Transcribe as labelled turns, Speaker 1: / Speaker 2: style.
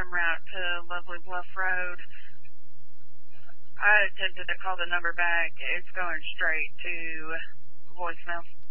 Speaker 1: en route to Lovely Bluff Road. I attempted to call the number back. It's going straight to voicemail.